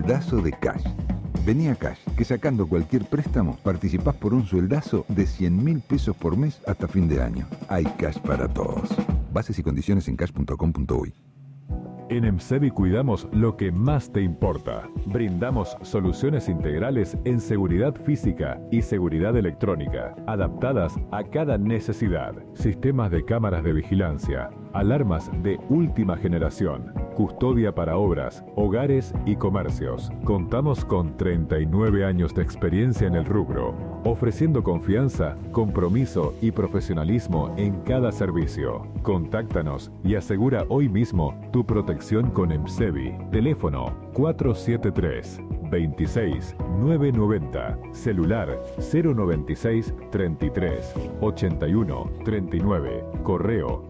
sueldazo de Cash. Vení a Cash, que sacando cualquier préstamo participás por un sueldazo de 100.000 pesos por mes hasta fin de año. Hay Cash para todos. Bases y condiciones en cash.com.uy. En EMSEVI cuidamos lo que más te importa. Brindamos soluciones integrales en seguridad física y seguridad electrónica, adaptadas a cada necesidad. Sistemas de cámaras de vigilancia, alarmas de última generación, custodia para obras, hogares y comercios. Contamos con 39 años de experiencia en el rubro, ofreciendo confianza, compromiso y profesionalismo en cada servicio. Contáctanos y asegura hoy mismo tu protección con EMSEVI. Teléfono 473 26 990. Celular 096 33 81 39. Correo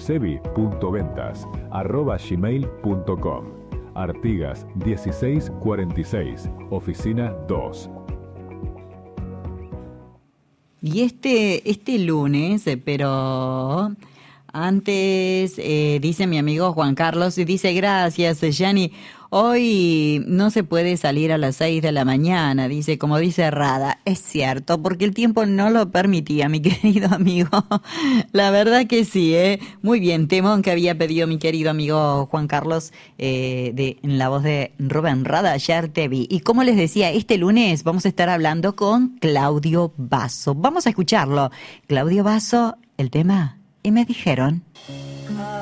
emsevi.ventas@gmail.com. Artigas 1646, oficina 2. Y este lunes, pero antes, dice mi amigo Juan Carlos, y dice, gracias, Yani, hoy no se puede salir a las 6 de la mañana, dice, como dice Rada. Es cierto, porque el tiempo no lo permitía, mi querido amigo. La verdad que sí, muy bien, temón que había pedido mi querido amigo Juan Carlos, en la voz de Rubén Rada, ayer te vi. Y como les decía, este lunes vamos a estar hablando con Claudio Basso. Vamos a escucharlo. Claudio Basso, el tema... Y me dijeron...